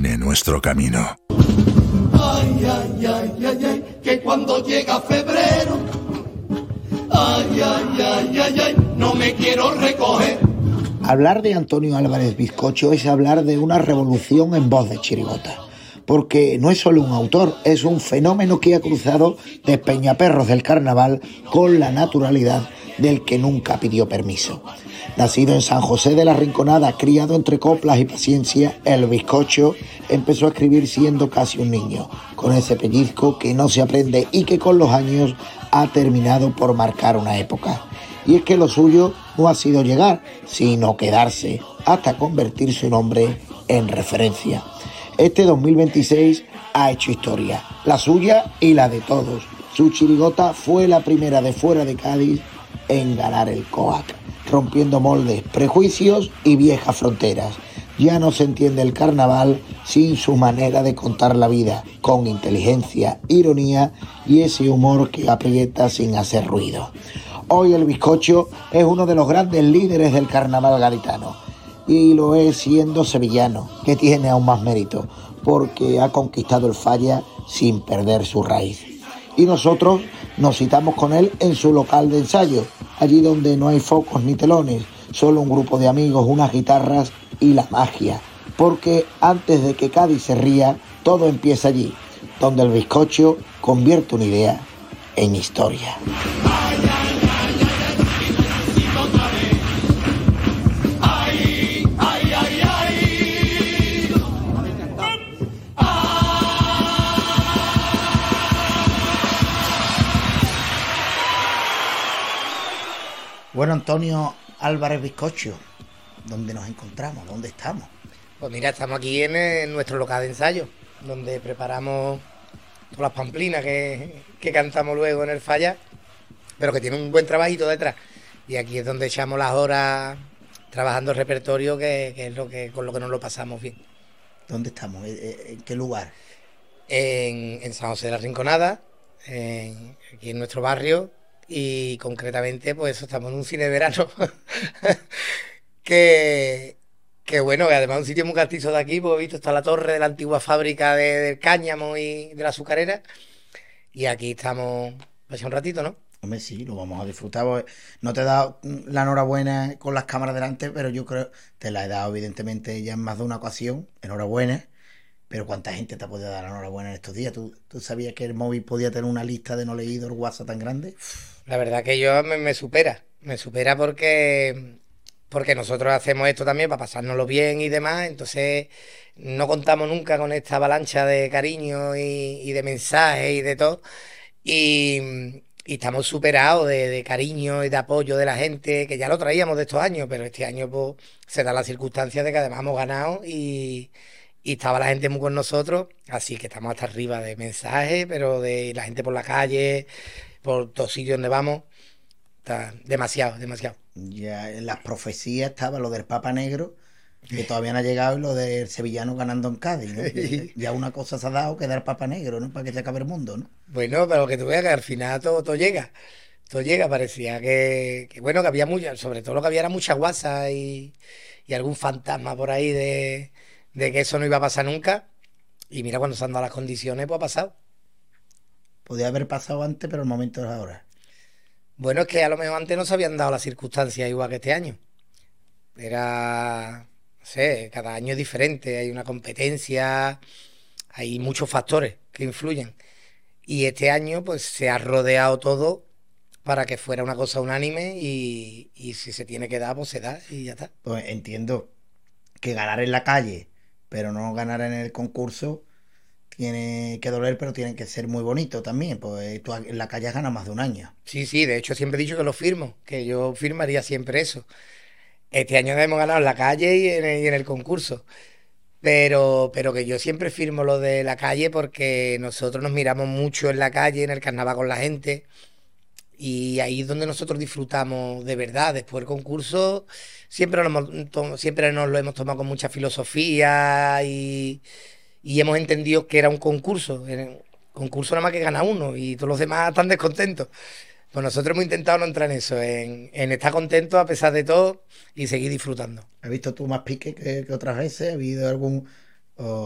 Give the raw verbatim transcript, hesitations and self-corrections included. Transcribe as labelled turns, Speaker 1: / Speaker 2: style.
Speaker 1: ilumine nuestro camino.
Speaker 2: Ay, ay, ay, ay, ay, que cuando llega febrero, ay, ay, ay, ay, ay, no me quiero recoger.
Speaker 3: Hablar de Antonio Álvarez Bizcocho es hablar de una revolución en voz de chirigota, porque no es solo un autor, es un fenómeno que ha cruzado de peñaperros del carnaval con la naturalidad del que nunca pidió permiso. Nacido en San José de la Rinconada, criado entre coplas y paciencia, el Bizcocho empezó a escribir siendo casi un niño, con ese pellizco que no se aprende y que con los años ha terminado por marcar una época. Y es que lo suyo no ha sido llegar, sino quedarse, hasta convertir su nombre en referencia. Este dos mil veintiséis ha hecho historia, la suya y la de todos. Su chirigota fue la primera de fuera de Cádiz en ganar el COAC, rompiendo moldes, prejuicios y viejas fronteras. Ya no se entiende el carnaval sin su manera de contar la vida, con inteligencia, ironía y ese humor que aprieta sin hacer ruido. Hoy el Bizcocho es uno de los grandes líderes del carnaval gaditano y lo es siendo sevillano, que tiene aún más mérito, porque ha conquistado el Falla sin perder su raíz. Y nosotros nos citamos con él en su local de ensayo, allí donde no hay focos ni telones, solo un grupo de amigos, unas guitarras y la magia, porque antes de que Cádiz se ría, todo empieza allí, donde el Bizcocho convierte una idea en historia. Bueno, Antonio Álvarez Bizcocho, ¿dónde nos encontramos? ¿Dónde estamos?
Speaker 4: Pues mira, estamos aquí en, en nuestro local de ensayo, donde preparamos todas las pamplinas que, que cantamos luego en el Falla, pero que tiene un buen trabajito detrás. Y aquí es donde echamos las horas trabajando el repertorio, que, que es lo que con lo que nos lo pasamos bien.
Speaker 3: ¿Dónde estamos? ¿En qué lugar?
Speaker 4: En, en San José de la Rinconada, en, aquí en nuestro barrio. Y concretamente, pues eso, estamos en un cine de verano que, que bueno, que además es un sitio muy castizo de aquí, pues he visto, está la torre de la antigua fábrica de, del cáñamo y de la azucarera, y aquí estamos pues un ratito, ¿no?
Speaker 3: Hombre, sí, lo vamos a disfrutar. Pues no te he dado la enhorabuena con las cámaras delante, pero yo creo te la he dado evidentemente ya en más de una ocasión. Enhorabuena. Pero ¿cuánta gente te ha podido dar la enhorabuena en estos días? ¿Tú, tú sabías que el móvil podía tener una lista de no leídos, el WhatsApp tan grande?
Speaker 4: La verdad que yo me, me supera, me supera porque, porque nosotros hacemos esto también para pasárnoslo bien y demás, entonces no contamos nunca con esta avalancha de cariño y, y de mensajes y de todo, y, y estamos superados de, de cariño y de apoyo de la gente, que ya lo traíamos de estos años, pero este año pues se da la circunstancia de que además hemos ganado y... Y estaba la gente muy con nosotros, así que estamos hasta arriba de mensajes, pero de la gente por la calle, por todos sitios donde vamos, está demasiado, demasiado.
Speaker 3: Ya en las profecías estaba lo del Papa Negro, que todavía no ha llegado, y lo del sevillano ganando en Cádiz, ¿no? Ya una cosa se ha dado que dar Papa Negro, ¿no? Para que se acabe el mundo, ¿no?
Speaker 4: Bueno, pero que tú veas que al final todo, todo llega, todo llega, parecía que, que bueno, que había mucha, sobre todo lo que había era mucha guasa y, y algún fantasma por ahí de... de que eso no iba a pasar nunca, y mira, cuando se han dado las condiciones, pues ha pasado.
Speaker 3: Podía haber pasado antes, pero el momento es ahora.
Speaker 4: Bueno, es que a lo mejor antes no se habían dado las circunstancias igual que este año. Era, no sé, cada año es diferente, hay una competencia, hay muchos factores que influyen. Y este año, pues, se ha rodeado todo para que fuera una cosa unánime y, y si se tiene que dar, pues se da y ya está.
Speaker 3: Pues entiendo que ganar en la calle, pero no ganar en el concurso, tiene que doler, pero tiene que ser muy bonito también, pues tú en la calle has ganado más de un año.
Speaker 4: Sí, sí, de hecho siempre he dicho que lo firmo, que yo firmaría siempre eso. Este año hemos ganado en la calle y en el, y en el concurso, pero, pero que yo siempre firmo lo de la calle porque nosotros nos miramos mucho en la calle, en el carnaval con la gente, y ahí es donde nosotros disfrutamos de verdad. Después el concurso siempre, lo hemos, siempre nos lo hemos tomado con mucha filosofía y, y hemos entendido que era un concurso. En el concurso nada más que gana uno y todos los demás están descontentos. Pues nosotros hemos intentado no entrar en eso, en, en estar contentos a pesar de todo y seguir disfrutando.
Speaker 3: ¿Has visto tú más pique que, que otras veces? ¿Ha habido algún... Oh...